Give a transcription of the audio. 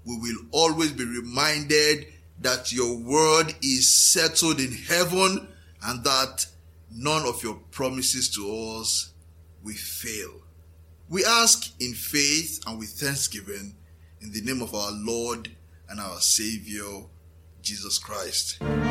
we will always be reminded that your word is settled in heaven and that none of your promises to us will fail. We ask in faith and with thanksgiving in the name of our Lord and our Savior, Jesus Christ.